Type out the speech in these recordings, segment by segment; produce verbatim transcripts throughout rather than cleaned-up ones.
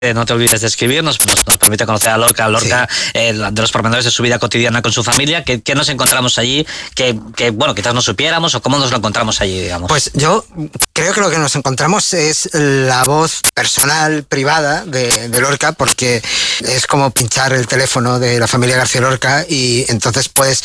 No te olvides de escribirnos, nos, nos permite conocer a Lorca, a Lorca sí. eh, de los pormenores de su vida cotidiana con su familia. ¿Qué, qué nos encontramos allí? Que, que, bueno, quizás no supiéramos, o cómo nos lo encontramos allí, digamos. Pues yo creo que lo que nos encontramos es la voz personal, privada de, de Lorca, porque es como pinchar el teléfono de la familia García Lorca y entonces puedes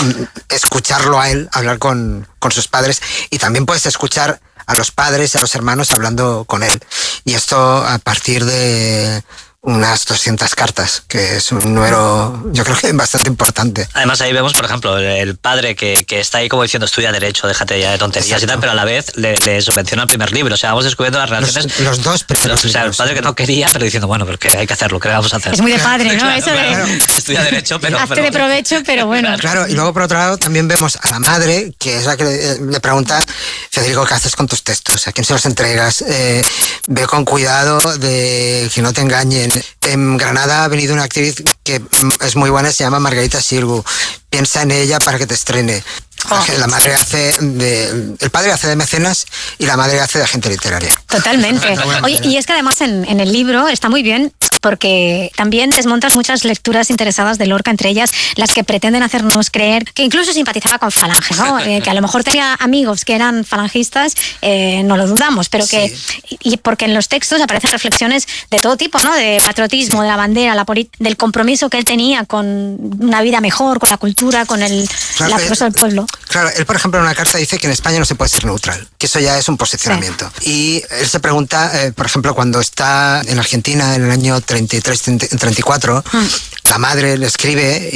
escucharlo a él hablar con, con sus padres, y también puedes escuchar a los padres, a los hermanos hablando con él. Y esto a partir de unas doscientas cartas, que es un número, yo creo que bastante importante. Además ahí vemos, por ejemplo, el padre que, que está ahí como diciendo estudia Derecho, déjate ya de tonterías. Exacto. Y tal, pero a la vez le, le subvenciona el primer libro. O sea, vamos descubriendo las relaciones... Los, los dos primeros O sea, el padre que no quería, pero diciendo, bueno, porque hay que hacerlo, ¿qué vamos a hacer? Es muy de padre, ¿no? Claro, Eso de... Claro. Estudia Derecho, pero... Hazte pero... de provecho, pero bueno. Claro, y luego por otro lado también vemos a la madre, que es la que le, le pregunta, Federico, ¿qué haces con tus textos? ¿A quién se los entregas? Eh, ve con cuidado de que no te engañen. En Granada ha venido una actriz que es muy buena, se llama Margarita Sirgu. Piensa en ella para que te estrene. Oh. La madre hace de, el padre hace de mecenas y la madre hace de agente literaria. Totalmente. Oye, y es que además en, en el libro está muy bien, porque también desmontas muchas lecturas interesadas de Lorca, entre ellas las que pretenden hacernos creer que incluso simpatizaba con Falange, ¿no? Eh, que a lo mejor tenía amigos que eran falangistas, eh, no lo dudamos, pero que... Sí. Y porque en los textos aparecen reflexiones de todo tipo, ¿no? De patriotismo, de la bandera, la del compromiso que él tenía con una vida mejor, con la cultura, con el, claro, la cosa del pueblo. Claro, él por ejemplo en una carta dice que en España no se puede ser neutral, que eso ya es un posicionamiento. Sí. Y él se pregunta, eh, por ejemplo, cuando está en Argentina en el año treinta y tres, treinta y cuatro, mm. la madre le escribe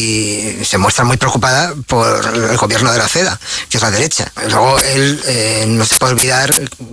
y se muestra muy preocupada por el gobierno de la CEDA, que es la derecha. Luego él eh, no se puede olvidar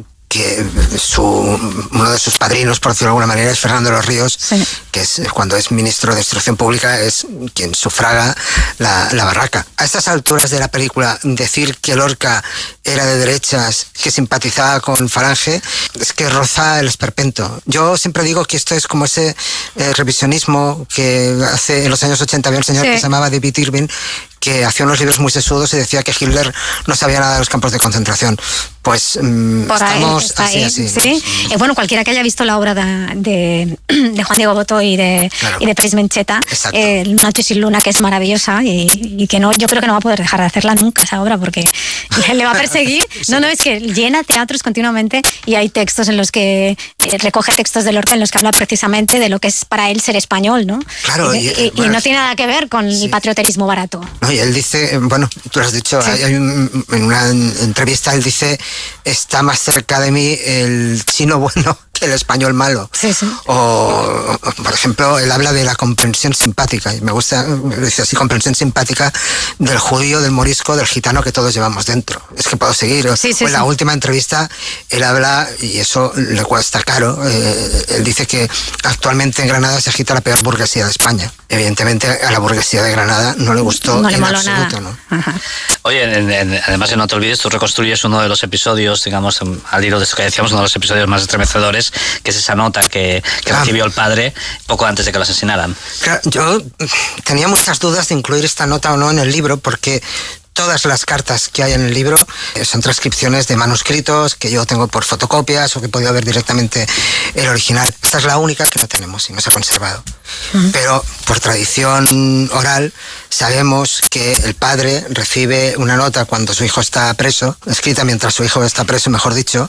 que su, uno de sus padrinos, por decirlo de alguna manera, es Fernando de los Ríos, sí. que es cuando es ministro de Instrucción Pública, es quien sufraga la, la barraca. A estas alturas de la película, decir que Lorca era de derechas, que simpatizaba con Falange, es que roza el esperpento. Yo siempre digo que esto es como ese eh, revisionismo que hace en los años ochenta había un señor sí. que se llamaba David Irving, que hacía unos libros muy sesudos y decía que Hitler no sabía nada de los campos de concentración. Pues mmm, estamos está así, ahí, así. ¿sí? Eh, bueno, cualquiera que haya visto la obra de, de, de Juan Diego Botó y de, claro. y de Peris Mencheta, eh, Noche sin luna, que es maravillosa y, y que no, yo creo que no va a poder dejar de hacerla nunca esa obra porque le va a perseguir. sí. No, no, es que llena teatros continuamente y hay textos en los que eh, recoge textos de Lorca en los que habla precisamente de lo que es para él ser español, ¿no? Claro. Y, y, y, bueno, y no tiene nada que ver con sí. el patrioterismo barato. No, y él dice, bueno, tú lo has dicho, sí. hay, hay un, en una entrevista él dice, está más cerca de mí el chino bueno que el español malo. Sí, sí. O, o, por ejemplo, él habla de la comprensión simpática, y me gusta, dice así, comprensión simpática del judío, del morisco, del gitano que todos llevamos dentro. Es que puedo seguir. Sí, sí, o en la sí. última entrevista, él habla, y eso le cuesta caro, eh, él dice que actualmente en Granada se agita la peor burguesía de España. Evidentemente a la burguesía de Granada no le gustó no le en nada. absoluto, ¿no? Ajá. Oye, en, en, además en No te olvides, tú reconstruyes uno de los episodios, digamos, al hilo de esto que decíamos, uno de los episodios más estremecedores, que es esa nota que, que ah. recibió el padre poco antes de que lo asesinaran. Claro, yo tenía muchas dudas de incluir esta nota o no en el libro, porque todas las cartas que hay en el libro son transcripciones de manuscritos que yo tengo por fotocopias o que he podido ver directamente el original. Esta es la única que no tenemos y no se ha conservado. Uh-huh. Pero por tradición oral sabemos que el padre recibe una nota cuando su hijo está preso, escrita mientras su hijo está preso, mejor dicho,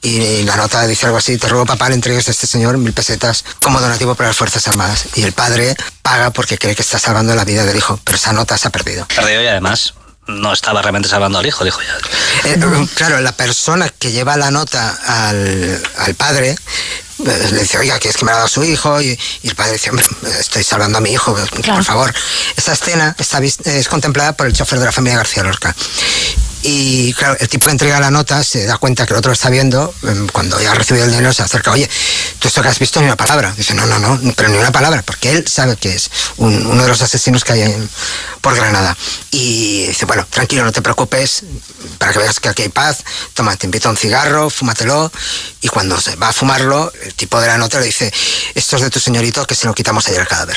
y la nota dice algo así: te ruego, papá, le entregues a este señor mil pesetas como donativo para las Fuerzas Armadas. Y el padre paga porque cree que está salvando la vida del hijo, pero esa nota se ha perdido. Perdido y además no estaba realmente salvando al hijo, dijo ya. Eh, claro, la persona que lleva la nota al, al padre le dice, oiga, que es que me ha dado su hijo, y, y el padre dice, hombre, estoy salvando a mi hijo, claro. por favor. Esta escena está, es contemplada por el chofer de la familia García Lorca. Y claro, el tipo le entrega la nota, se da cuenta que el otro está viendo, cuando ya ha recibido el dinero se acerca, oye, ¿tú esto que has visto? Ni una palabra. Dice, no, no, no, pero ni una palabra, porque él sabe que es un, uno de los asesinos que hay en, por Granada. Y dice, bueno, tranquilo, no te preocupes, para que veas que aquí hay paz, toma, te invito a un cigarro, fúmatelo. Y cuando se va a fumarlo, el tipo de la nota le dice, esto es de tu señorito, que se lo quitamos ayer al cadáver.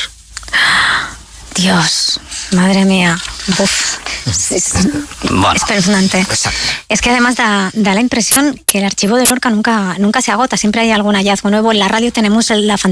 Dios, madre mía. Uf, es, es bueno, espeluznante. Exacto. Es que además da, da la impresión que el archivo de Lorca nunca, nunca se agota, siempre hay algún hallazgo nuevo. En la radio tenemos la fantasía